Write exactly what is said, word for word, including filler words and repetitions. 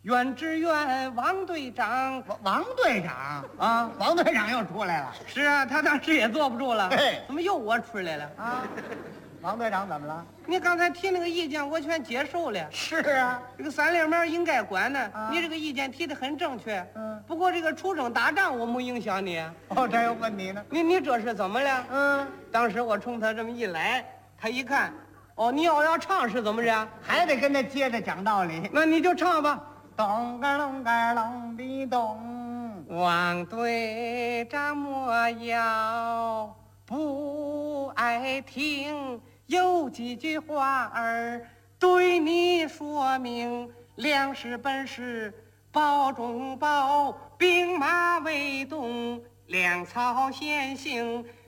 原职员王队长王王队长啊， 王队长又出来了。 是啊，他当时也坐不住了， 嘿怎么又我出来了？ 啊，王队长怎么了？ 你刚才提那个意见，我全接受了。 是啊， 这个三连门应该管呢， 啊你这个意见提的很正确。 嗯， 不过这个出征打仗我没影响你， 哦，这又问你呢。 你你这是怎么了？ 嗯， 当时我冲他这么一来，他一看，哦，你要要唱是怎么着？ 还得跟他接着讲道理。 那你就唱吧。 咚个隆个隆的咚， 王队长莫要不爱听，有几句话儿对你说明：粮食本是包中包，兵马未动，粮草先行。